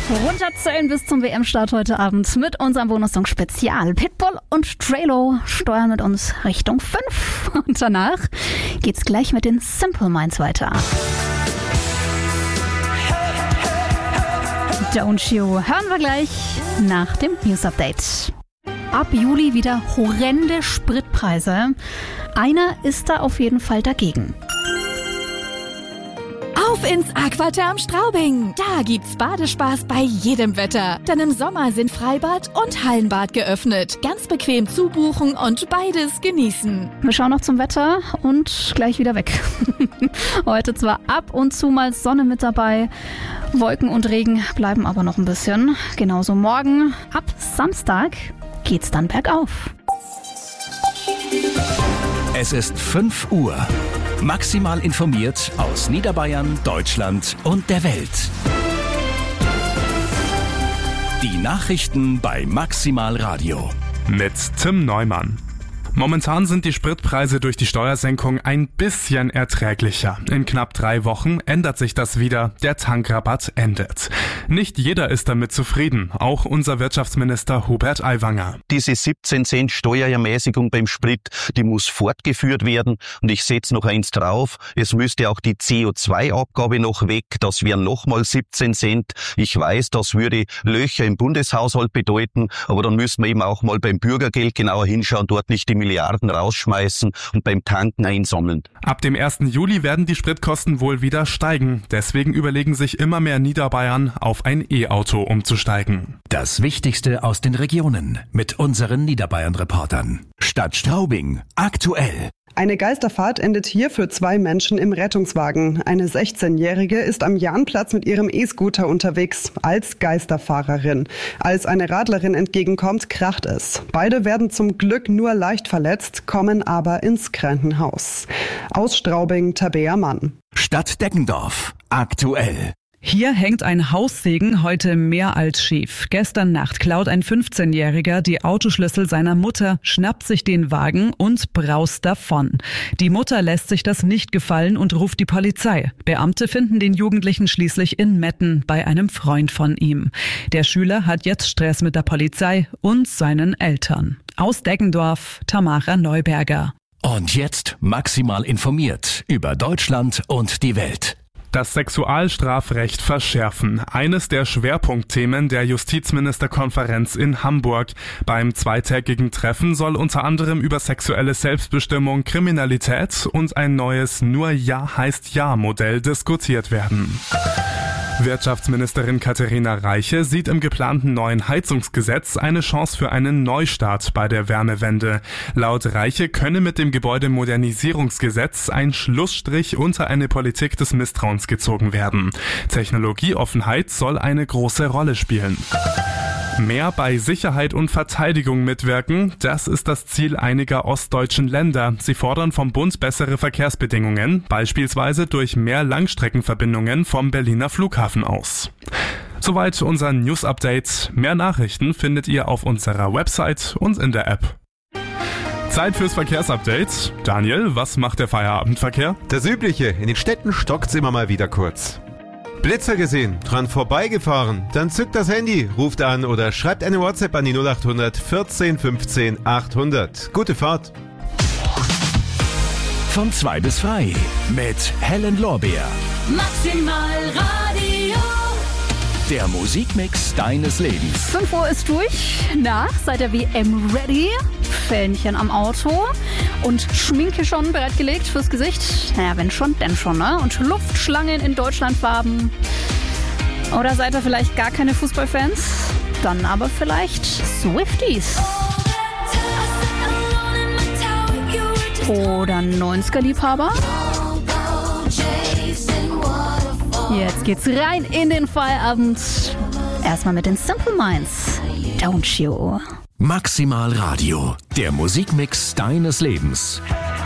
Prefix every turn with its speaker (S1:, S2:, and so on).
S1: Runterzählen bis zum WM-Start heute Abend mit unserem Bonussong Spezial. Pitbull und Drelo steuern mit uns Richtung 5. Und danach geht's gleich mit den Simple Minds weiter. Don't You hören wir gleich nach dem News-Update. Ab Juli wieder horrende Spritpreise. Einer ist da auf jeden Fall dagegen.
S2: Auf ins Aquaterm Straubing. Da gibt's Badespaß bei jedem Wetter. Denn im Sommer sind Freibad und Hallenbad geöffnet. Ganz bequem zubuchen und beides genießen.
S1: Wir schauen noch zum Wetter und gleich wieder weg. Heute zwar ab und zu mal Sonne mit dabei. Wolken und Regen bleiben aber noch ein bisschen. Genauso morgen. Ab Samstag geht's dann bergauf.
S3: Es ist 5 Uhr. Maximal informiert aus Niederbayern, Deutschland und der Welt. Die Nachrichten bei Maximal Radio.
S4: Mit Tim Neumann. Momentan sind die Spritpreise durch die Steuersenkung ein bisschen erträglicher. In knapp 3 Wochen ändert sich das wieder. Der Tankrabatt endet. Nicht jeder ist damit zufrieden. Auch unser Wirtschaftsminister Hubert Aiwanger.
S5: Diese 17 Cent Steuerermäßigung beim Sprit, die muss fortgeführt werden. Und ich setze noch eins drauf. Es müsste auch die CO2-Abgabe noch weg. Das wären nochmal 17 Cent. Ich weiß, das würde Löcher im Bundeshaushalt bedeuten. Aber dann müssen wir eben auch mal beim Bürgergeld genauer hinschauen, dort nicht die Milliarden rausschmeißen und beim Tanken einsammeln.
S4: Ab dem 1. Juli werden die Spritkosten wohl wieder steigen. Deswegen überlegen sich immer mehr Niederbayern, auf ein E-Auto umzusteigen.
S3: Das Wichtigste aus den Regionen mit unseren Niederbayern-Reportern. Stadt Straubing, aktuell.
S6: Eine Geisterfahrt endet hier für 2 Menschen im Rettungswagen. Eine 16-Jährige ist am Jahnplatz mit ihrem E-Scooter unterwegs, als Geisterfahrerin. Als eine Radlerin entgegenkommt, kracht es. Beide werden zum Glück nur leicht verletzt, kommen aber ins Krankenhaus. Aus Straubing, Tabea Mann.
S3: Stadt Deggendorf, aktuell.
S7: Hier hängt ein Haussegen heute mehr als schief. Gestern Nacht klaut ein 15-Jähriger die Autoschlüssel seiner Mutter, schnappt sich den Wagen und braust davon. Die Mutter lässt sich das nicht gefallen und ruft die Polizei. Beamte finden den Jugendlichen schließlich in Metten bei einem Freund von ihm. Der Schüler hat jetzt Stress mit der Polizei und seinen Eltern. Aus Deggendorf, Tamara Neuberger.
S3: Und jetzt maximal informiert über Deutschland und die Welt.
S4: Das Sexualstrafrecht verschärfen. Eines der Schwerpunktthemen der Justizministerkonferenz in Hamburg. Beim zweitägigen Treffen soll unter anderem über sexuelle Selbstbestimmung, Kriminalität und ein neues Nur Ja heißt Ja-Modell diskutiert werden. Wirtschaftsministerin Katharina Reiche sieht im geplanten neuen Heizungsgesetz eine Chance für einen Neustart bei der Wärmewende. Laut Reiche könne mit dem Gebäudemodernisierungsgesetz ein Schlussstrich unter eine Politik des Misstrauens gezogen werden. Technologieoffenheit soll eine große Rolle spielen. Mehr bei Sicherheit und Verteidigung mitwirken, das ist das Ziel einiger ostdeutschen Länder. Sie fordern vom Bund bessere Verkehrsbedingungen, beispielsweise durch mehr Langstreckenverbindungen vom Berliner Flughafen aus. Soweit unser News-Update. Mehr Nachrichten findet ihr auf unserer Website und in der App. Zeit fürs Verkehrsupdate. Daniel, was macht der Feierabendverkehr?
S8: Das Übliche, in den Städten stockt's immer mal wieder kurz. Blitzer gesehen, dran vorbeigefahren, dann zückt das Handy, ruft an oder schreibt eine WhatsApp an die 0800 14 15 800. Gute Fahrt.
S3: Von 2 bis frei mit Helen Lorbeer.
S2: Maximal Radio.
S3: Der Musikmix deines Lebens.
S1: 5 Uhr ist durch. Na, seid ihr WM ready? Fähnchen am Auto und Schminke schon bereitgelegt fürs Gesicht? Naja, wenn schon, denn schon, ne? Und Luftschlangen in Deutschlandfarben. Oder seid ihr vielleicht gar keine Fußballfans? Dann aber vielleicht Swifties. Oder 90er-Liebhaber? Jetzt geht's rein in den Feierabend. Erstmal mit den Simple Minds. Don't You.
S3: Maximal Radio. Der Musikmix deines Lebens.